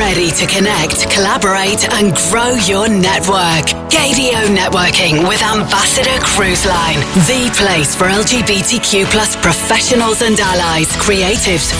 ready to connect, collaborate, and grow your network. Gadio Networking with Ambassador Cruise Line. The place for LGBTQ+ professionals and allies, creatives,